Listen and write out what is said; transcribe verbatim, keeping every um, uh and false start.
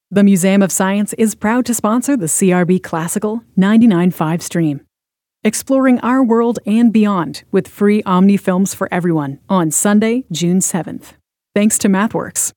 The Museum of Science is proud to sponsor the C R B Classical ninety-nine point five stream. Exploring our world and beyond with free Omni films for everyone on Sunday, June seventh. Thanks to MathWorks.